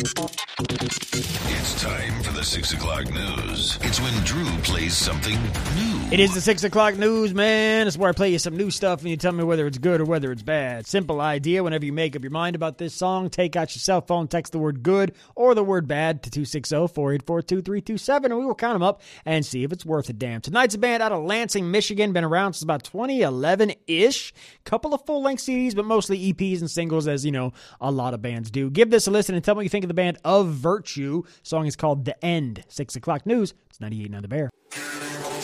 It's time for the 6 o'clock news. It's when Drew plays something new. It is the 6 o'clock news, man. It's where I play you some new stuff and you tell me whether it's good or whether it's bad. Simple idea. Whenever you make up your mind about this song, take out your cell phone, text the word good or the word bad to 260-484-2327, and we will count them up and see if it's worth a damn. Tonight's a band out of Lansing, Michigan. Been around since about 2011-ish. Couple of full-length CDs, but mostly EPs and singles, as you know, a lot of bands do. Give this a listen and tell me what you think of the band Of Virtue. The song is called The End. 6 o'clock news. It's 98 on the Bear.